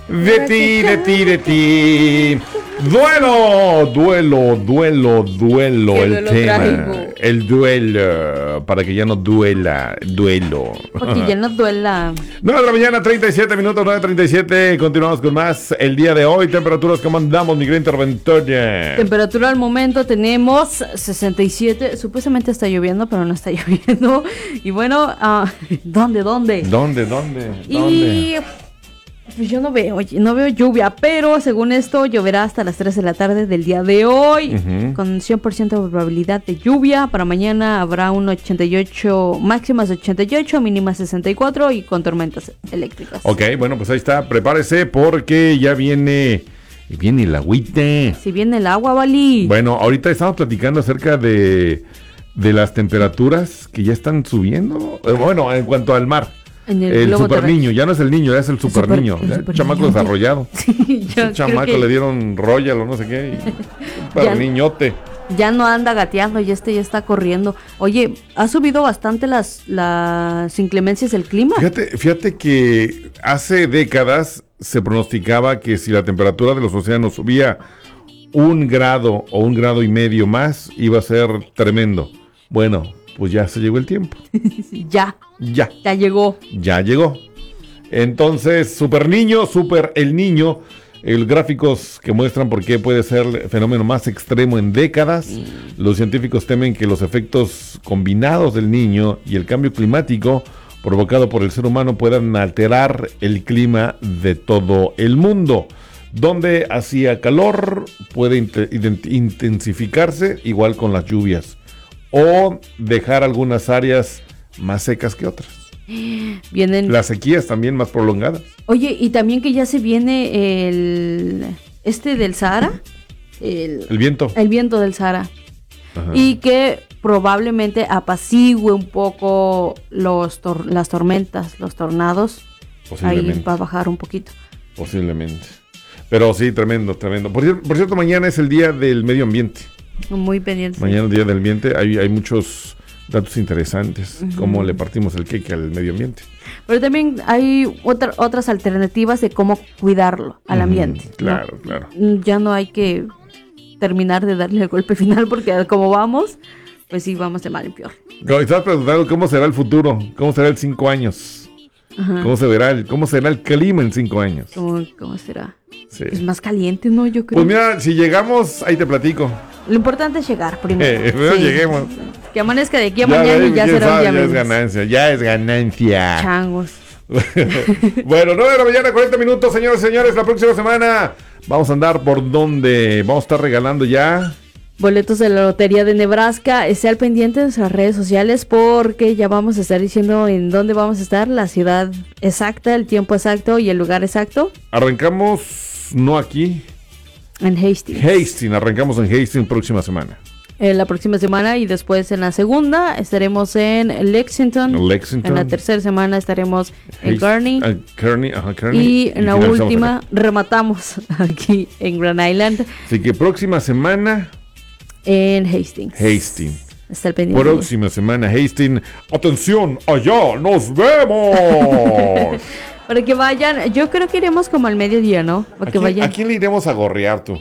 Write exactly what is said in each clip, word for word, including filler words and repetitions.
De ti, de ti, de ti. Duelo, duelo, duelo, duelo, ¿Qué el duelo tema. traigo? El duelo, para que ya no duela, duelo. Porque ya no duela. nueve de la mañana, treinta y siete minutos, nueve treinta y siete. Continuamos con más el día de hoy. Temperaturas que mandamos, mi gran interventoria. Temperatura al momento tenemos sesenta y siete. Supuestamente está lloviendo, pero no está lloviendo. Y bueno, uh, ¿dónde, dónde? ¿Dónde, dónde, Y dónde? pues yo no veo, oye, no veo lluvia, pero según esto lloverá hasta las tres de la tarde del día de hoy, Ujú. con cien por ciento de probabilidad de lluvia. Para mañana habrá un ochenta y ocho, máximas ochenta y ocho, mínimas sesenta y cuatro y con tormentas eléctricas. Ok, bueno, pues ahí está. Prepárese porque ya viene, viene el agüite. Si viene el agua, Vali. Bueno, ahorita estamos platicando acerca de, de las temperaturas que ya están subiendo. Eh, bueno, en cuanto al mar. En el El, globo super terráqueo. niño, ya no es el niño, ya es el super, super- niño. el Ya, super chamaco niño. desarrollado. Sí, yo Ese creo chamaco que le dieron royal o no sé qué. Y, Ya- para niñote. ya no anda gateando y este ya está corriendo. Oye, ha subido bastante las, las inclemencias del clima. Fíjate, fíjate que hace décadas se pronosticaba que si la temperatura de los océanos subía un grado o un grado y medio más, iba a ser tremendo. Bueno, pues ya se llegó el tiempo. Ya, Ya, ya llegó. ya llegó. Entonces, super niño, super el niño, el gráficos que muestran por qué puede ser el fenómeno más extremo en décadas. Los científicos temen que los efectos combinados del niño y el cambio climático provocado por el ser humano puedan alterar el clima de todo el mundo. Donde hacía calor puede inte- ident- intensificarse igual con las lluvias o dejar algunas áreas más secas que otras. Vienen. Las sequías también más prolongadas. Oye, y también que ya se viene el este del Sahara, el, El viento. el viento del Sahara, Ajá. y que probablemente apacigüe un poco los tor- las tormentas, los tornados. Ahí Posiblemente. va a bajar un poquito. Posiblemente. Pero sí, tremendo, tremendo. Por cierto, por cierto, mañana es el día del medio ambiente. Muy pendiente. Mañana es el día del ambiente. Hay, hay muchos datos interesantes. Ujú. Cómo le partimos el cake al medio ambiente. Pero también hay otra- otras alternativas de cómo cuidarlo al Ujú, ambiente. ¿no? claro, claro. Mm, Ya no hay que terminar de darle el golpe final porque como vamos, pues sí, vamos de mal en peor. No, Estás preguntando cómo será el futuro, cómo será el cinco años, Ajá. cómo se verá el, cómo será el clima en cinco años. ¿Cómo, cómo será? Sí. Es más caliente, ¿no? Yo creo. Pues mira, si llegamos, ahí te platico. Lo importante es llegar primero. Eh, primero lleguemos. Que amanezca de aquí a Ya, mañana y ya quién será un sabe, día ya es menos. ganancia, ya es ganancia. Changos. Bueno, nueve de la mañana, cuarenta minutos, señores y señores. La próxima semana vamos a andar por donde vamos a estar regalando ya. Boletos de la Lotería de Nebraska. Esté al pendiente de nuestras redes sociales porque ya vamos a estar diciendo en dónde vamos a estar, la ciudad exacta, el tiempo exacto y el lugar exacto. Arrancamos, no aquí, En Hastings. Hastings. Arrancamos en Hastings próxima semana. Eh, la próxima semana y después en la segunda estaremos en Lexington. Lexington. En la tercera semana estaremos en Hastings, Kearney. ah, Kearney, ajá, Kearney, Y en la finalizamos última acá. rematamos aquí en Grand Island, Así que próxima semana, en Hastings. Hastings. Está al pendiente. Próxima semana, Hastings. Atención, allá, nos vemos. Para que vayan, yo creo que iremos como al mediodía, ¿no? Para ¿A que quién, vayan. a quién le iremos a gorrear tú?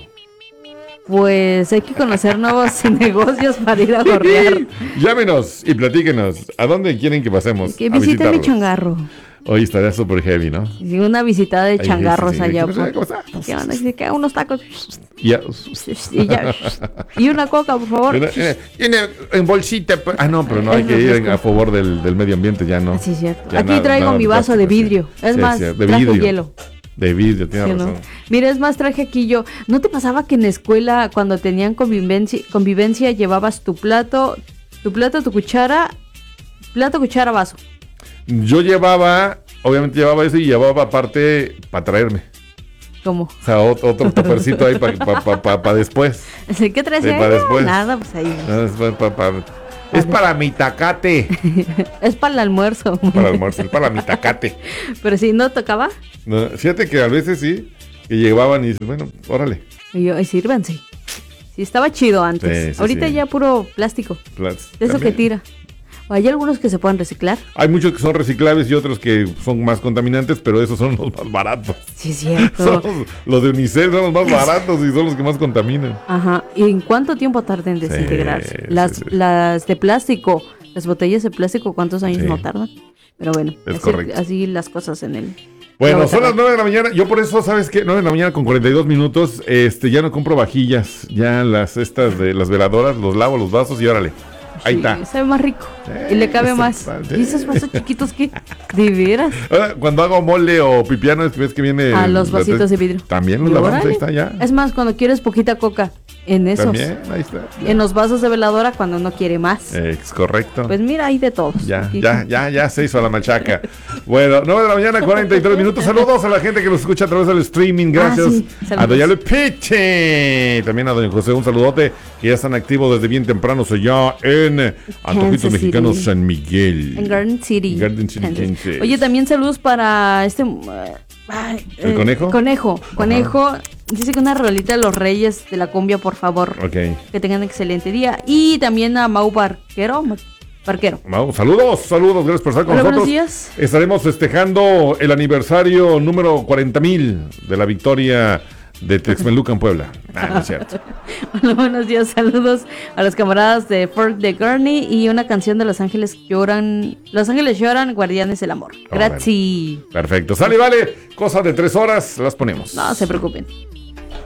Pues hay que conocer nuevos negocios para ir a gorrear. Llámenos y platíquenos. ¿A dónde quieren que pasemos? Que a visiten mi visitarlos? changarro. Hoy estaría súper heavy, ¿no? Sí, una visitada de Ay, changarros sí, sí, allá. ¿qué por- pasa? ¿Cómo ¿Qué está? onda? Dice que unos tacos. Y ya. Y ya. Y una coca, por favor. Una- eh, Tiene en bolsita. pues. Ah, no, pero no hay Es que ir refresco. a favor del, del medio ambiente, ya no. Sí, es cierto. Ya Aquí nada, traigo nada mi vaso de plástico, sí. vidrio. Es Sí, más, sí, de traje vidrio. hielo. De vidrio, tienes Sí, ¿no? razón. Mira, es más, traje aquí yo. ¿No te pasaba que en la escuela, cuando tenían convivencia, convivencia llevabas tu plato, tu plato, tu cuchara, plato, cuchara, vaso? Yo llevaba, obviamente llevaba eso y llevaba aparte para traerme. ¿Cómo? O sea, otro, otro topercito ahí para pa, pa, pa, pa después. ¿Qué traes Sí, ahí? para después. Nada, pues ahí. No, es, pa- pa- pa- es para mi tacate. Es para el almuerzo. Para almuerzo, es para mi tacate. Pero si no tocaba, No, fíjate que a veces sí, que llevaban y dices, bueno, órale. y yo, ay, sírvanse. Sí, estaba chido antes. Sí, sí, Ahorita sí. ya puro plástico. Plats, De eso que también. tira. Hay algunos que se pueden reciclar. Hay muchos que son reciclables y otros que son más contaminantes, pero esos son los más baratos. Sí, es cierto. Son los, los de Unicel son los más baratos y son los que más contaminan. Ajá. ¿Y en cuánto tiempo tardan en desintegrarse? Sí, las, sí, sí. las de plástico, las botellas de plástico, ¿cuántos años Sí. no tardan? Pero bueno, Es así, correcto. así las cosas en el... Bueno, no, son las tardan. nueve de la mañana. Yo por eso, ¿sabes qué? nueve de la mañana con cuarenta y dos minutos. Este, ya no compro vajillas. Ya las estas de las veladoras, los lavo, los vasos y órale. Ahí Sí, está. sabe más rico. Sí, Y le cabe está más. padre. ¿Y esos vasos chiquitos qué? ¿De veras? Ahora, cuando hago mole o pipiano, es que ves que viene. A los la- vasitos de vidrio. También los Y lavamos, órale. ahí está ya. Es más, cuando quieres poquita coca, en esos. También, ahí está. ya. En los vasos de veladora cuando uno quiere más. Es correcto. Pues mira, hay de todos. Ya, Aquí. ya, ya, ya se hizo la machaca. Bueno, nueve de la mañana, cuarenta y tres minutos. Saludos a la gente que nos escucha a través del streaming. Gracias Ah, sí, a saludos. Doña Lepiche. También a Doña José, un saludote. Que ya están activos desde bien temprano. Soy yo en Antojitos Kansas Mexicanos City. San Miguel. En Garden City. Garden City, Kansas. Kansas. Oye, también saludos para este. uh, ay, ¿El conejo? Conejo. Conejo. Dice que una rolita de los Reyes de la cumbia, por favor. Ok. Que tengan excelente día. Y también a Mau Barquero. Ma- Barquero. Mau, saludos, saludos. Gracias por estar con Hola, nosotros. buenos días. Estaremos festejando el aniversario número cuarenta mil de la victoria de Texmelucan en Puebla. Ah, no es cierto. Hola, buenos días, saludos a los camaradas de Fort de Gurney y una canción de Los Ángeles lloran, Los Ángeles lloran, guardianes del amor. Órale. Gracias. Perfecto. Sale y vale. Cosas de tres horas, las ponemos. No se preocupen.